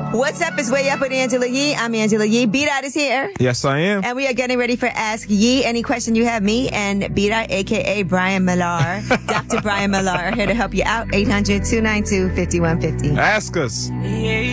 What's up? It's Way Up with Angela Yee. I'm Angela Yee. B-Dot is here. Yes, I am. And we are getting ready for Ask Yee. Any question you have, me and B-Dot, a.k.a. Brian Millar, Dr. Brian Millar, here to help you out. 800-292-5150. Ask us.